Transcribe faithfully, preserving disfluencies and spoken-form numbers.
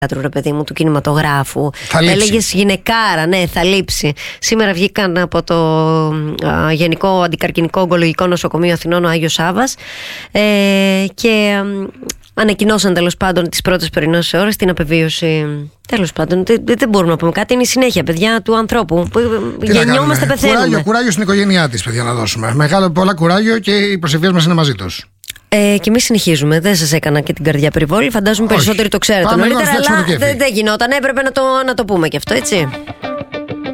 ρε παιδί μου, του κινηματογράφου. Έλεγες γυναικάρα, ναι, θα λείψει. Σήμερα βγήκαν από το α, Γενικό Αντικαρκινικό Ογκολογικό Νοσοκομείο Αθηνών ο Άγιος Σάββας ε, και α, ανακοινώσαν τέλος πάντων τις πρώτες πρωινές ώρες την απεβίωση. Τέλος πάντων, δεν, δεν μπορούμε να πούμε κάτι. Είναι η συνέχεια, παιδιά, του ανθρώπου. Τι γεννιόμαστε, πεθαίνουμε. Κουράγιο, κουράγιο στην οικογένειά της, παιδιά, να δώσουμε. Μεγάλο, πολλά κουράγιο και οι προσευχές μας είναι μαζί τους. Ε, και εμείς συνεχίζουμε. Δεν σας έκανα και την καρδιά περιβόλη. Φαντάζομαι περισσότεροι το ξέρετε νωρίτερα, αλλά δεν, δεν γινόταν. Έπρεπε να το, να το πούμε και αυτό, έτσι.